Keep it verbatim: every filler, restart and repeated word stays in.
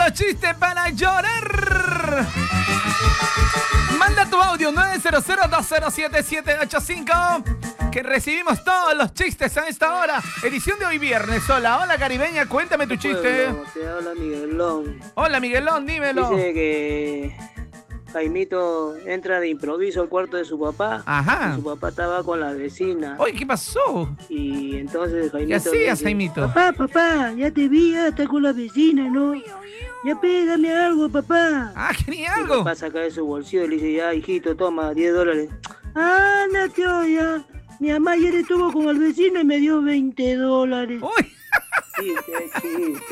los chistes para llorar. Manda tu audio nueve cero cero dos cero siete siete ocho cinco, que recibimos todos los chistes a esta hora. Edición de hoy viernes. Hola, hola caribeña, cuéntame tu chiste. Bueno, te habla Miguelón. Hola Miguelón, dímelo. Dice que Jaimito entra de improviso al cuarto de su papá. Ajá. Y su papá estaba con la vecina. Oye, ¿qué pasó? Y entonces Jaimito ¿Qué hacías, dice, Jaimito? Papá, papá, ya te vi, ya está con la vecina, ¿no? Ya pégame algo, papá. Ah, quería Y algo. papá saca de su bolsillo y le dice, ya, hijito, toma, diez dólares. Ah, no te oya. Mi mamá ayer estuvo con el vecino y me dio veinte dólares. Uy. Sí, sí, sí.